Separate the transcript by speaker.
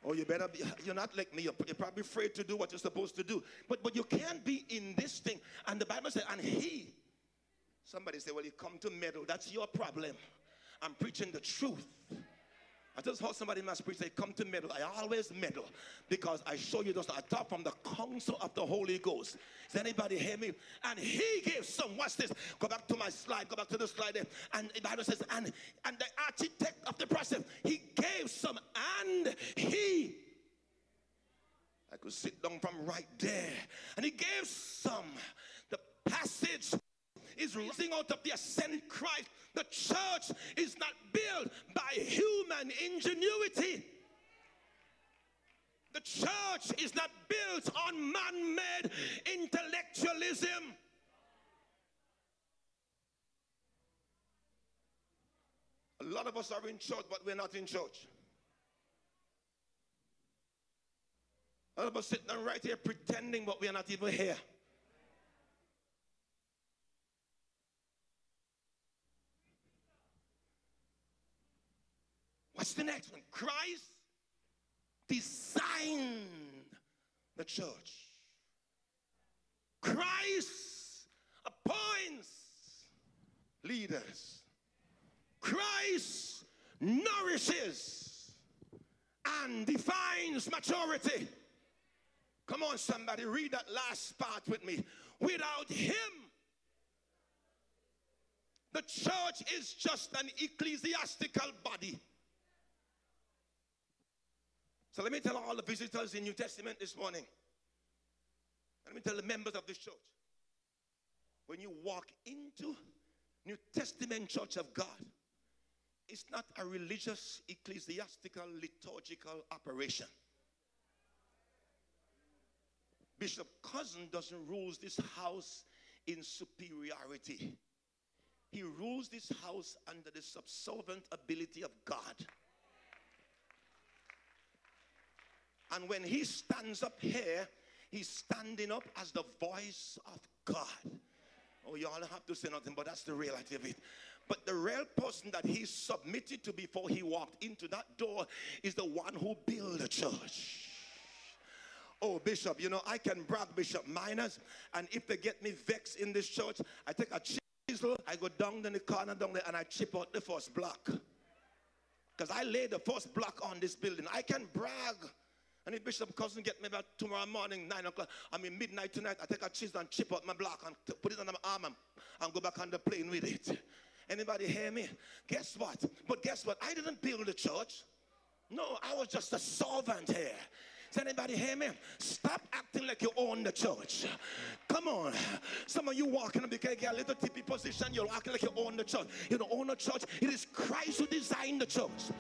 Speaker 1: Oh, you better be, you're not like me. You're probably afraid to do what you're supposed to do. But you can't be in this thing. And the Bible says, and he, somebody say, well, you come to meddle. That's your problem. I'm preaching the truth. I just heard somebody in my spirit say, come to meddle. I always meddle because I show you this. I talk from the counsel of the Holy Ghost. Does anybody hear me? And he gave some. Watch this. Go back to my slide. Go back to the slide there. And the Bible says, and the architect of the process, he gave some, and he. I could sit down from right there. And he gave some. The passage is rising out of the ascended Christ. The church is not built by human ingenuity. The church is not built on man-made intellectualism. A lot of us are in church, but we're not in church. A lot of us sitting right here pretending, but we're not even here. What's the next one? Christ designed the church. Christ appoints leaders. Christ nourishes and defines maturity. Come on, somebody, read that last part with me. Without him, the church is just an ecclesiastical body. So let me tell all the visitors in New Testament this morning. Let me tell the members of this church. When you walk into New Testament church of God, it's not a religious, ecclesiastical, liturgical operation. Bishop Cousin doesn't rule this house in superiority. He rules this house under the subservient ability of God. And when he stands up here, he's standing up as the voice of God. Oh, y'all don't have to say nothing, but that's the reality of it. But the real person that he submitted to before he walked into that door is the one who built the church. Oh, Bishop, you know, I can brag, Bishop Miners, and if they get me vexed in this church, I take a chisel, I go down in the corner down there, and I chip out the first block. Because I laid the first block on this building. I can brag. And if Bishop Cousin get me about tomorrow morning, 9 o'clock, midnight tonight, I take a chisel and chip out my block and put it on my arm and go back on the plane with it. Anybody hear me? Guess what? But guess what? I didn't build the church. No, I was just a servant here. Does anybody hear me? Stop acting like you own the church. Come on. Some of you walking up, you can get a little tippy position. You're acting like you own the church. You don't own the church. It is Christ who designed the church.